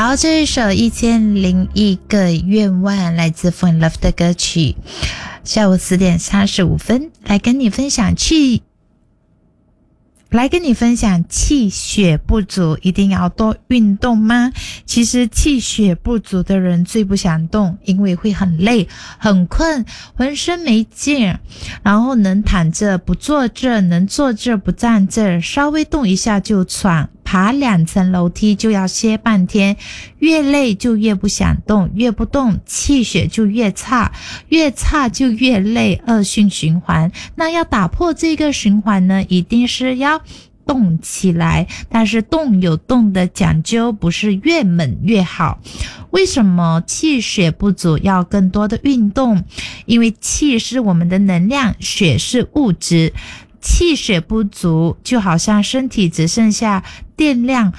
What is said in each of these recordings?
好，这一首1001个愿望来自 Fun Love 的歌曲。下午4点35分，来跟你分享气血不足一定要多运动吗？其实气血不足的人最不想动，因为会很累很困，浑身没劲，然后能躺着不坐着，能坐着不站着，稍微动一下就喘，爬2层楼梯就要歇半天，越累就越不想动，越不动气血就越差，越差就越累，恶性循环。那要打破这个循环呢，一定是要动起来，但是动有动的讲究，不是越猛越好。为什么气血不足要更多的运动？因为气是我们的能量，血是物质，气血不足就好像身体只剩下电量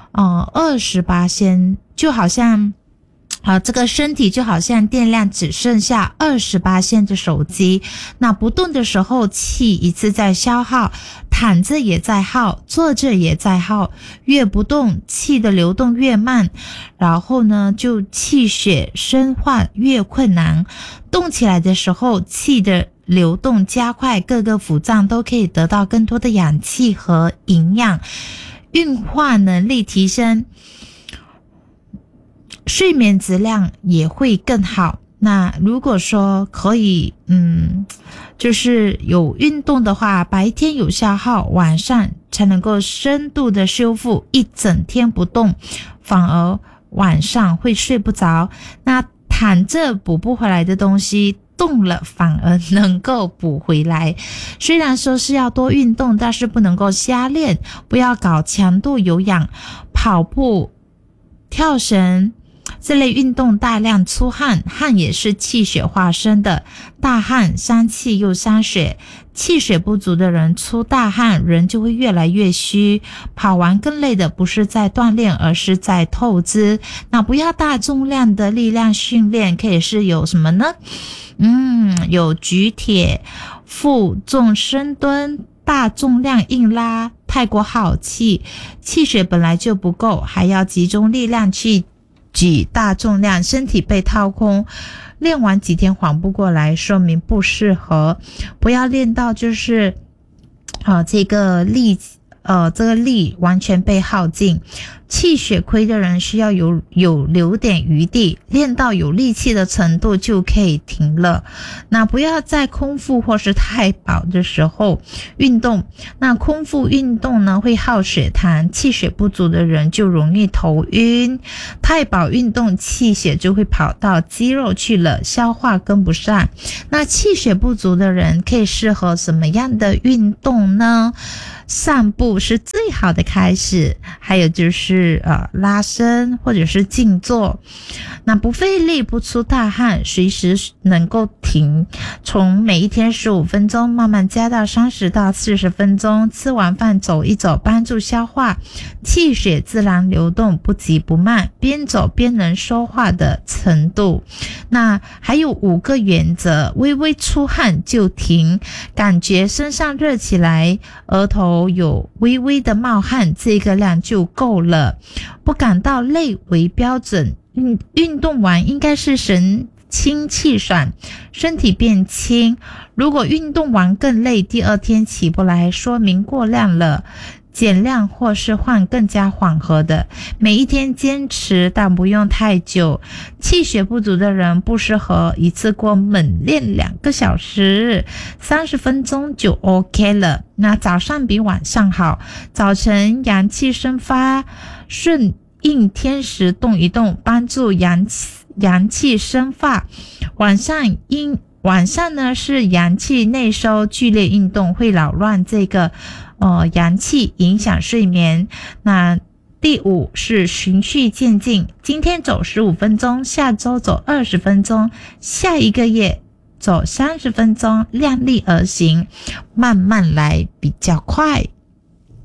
28%，就好像这个身体就好像电量只剩下28%的手机，那不动的时候气一直在消耗，躺着也在耗，坐着也在耗，越不动气的流动越慢，然后呢就气血生化越困难，动起来的时候气的流动加快，各个腑脏都可以得到更多的氧气和营养，运化能力提升，睡眠质量也会更好。那如果说可以就是有运动的话，白天有消耗，晚上才能够深度的修复，一整天不动反而晚上会睡不着，那躺着补不回来的东西动了反而能够补回来。虽然说是要多运动，但是不能够瞎练，不要搞强度有氧，跑步跳绳这类运动大量出汗，汗也是气血化生的，大汗伤气又伤血，气血不足的人出大汗，人就会越来越虚，跑完更累的不是在锻炼，而是在透支。那不要大重量的力量训练，可以是有什么呢？有举铁、负重深蹲、大重量硬拉，太过耗气，气血本来就不够，还要集中力量去举大重量，身体被掏空，练完几天缓不过来，说明不适合。不要练到就是这个力完全被耗尽。气血亏的人需要有留点余地，练到有力气的程度就可以停了。那不要在空腹或是太饱的时候运动，那空腹运动呢会耗血糖，气血不足的人就容易头晕，太饱运动气血就会跑到肌肉去了，消化跟不上。那气血不足的人可以适合什么样的运动呢？散步是最好的开始，还有就是拉伸或者是静坐，那不费力不出大汗，随时能够停，从每一天15分钟慢慢加到30到40分钟，吃完饭走一走，帮助消化，气血自然流动，不急不慢，边走边能说话的程度。那还有5个原则，微微出汗就停，感觉身上热起来，额头有微微的冒汗，这个量就够了，不感到累为标准。运动完应该是神清气爽，身体变轻，如果运动完更累，第二天起不来，说明过量了，减量或是换更加缓和的，每一天坚持，但不用太久。气血不足的人不适合一次过猛练2个小时，30分钟就 OK 了。那早上比晚上好，早晨阳气生发，顺应天时动一动，帮助阳气生发。晚上呢是阳气内收，剧烈运动会扰乱这个阳气，影响睡眠。那第5是循序渐进，今天走15分钟，下周走20分钟，下一个月走30分钟，量力而行，慢慢来比较快。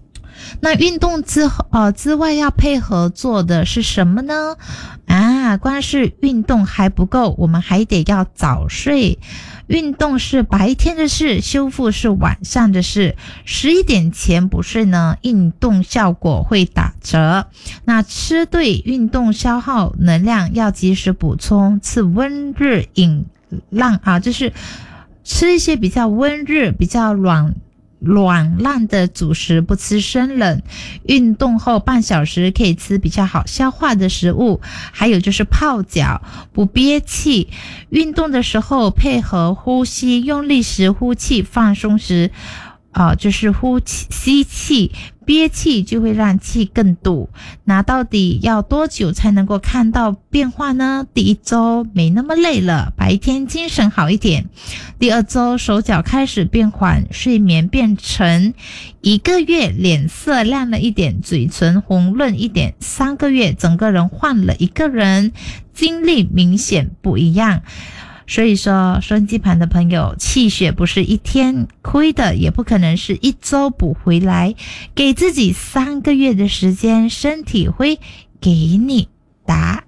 那运动之外要配合做的是什么呢？光是运动还不够，我们还得要早睡。运动是白天的事，修复是晚上的事。11点前不睡呢，运动效果会打折。那吃对运动消耗能量要及时补充，吃温热饮浪就是吃一些比较温热、比较软烂的主食，不吃生冷。运动后半小时可以吃比较好消化的食物，还有就是泡脚，不憋气。运动的时候配合呼吸，用力时呼气，放松时就是吸气，憋气就会让气更堵。那到底要多久才能够看到变化呢？第1周没那么累了，白天精神好一点。第2周手脚开始变缓，睡眠变沉。1个月脸色亮了一点，嘴唇红润一点。3个月整个人换了一个人，精力明显不一样。所以说收音机旁的朋友，气血不是一天亏的，也不可能是1周补回来，给自己3个月的时间，身体会给你答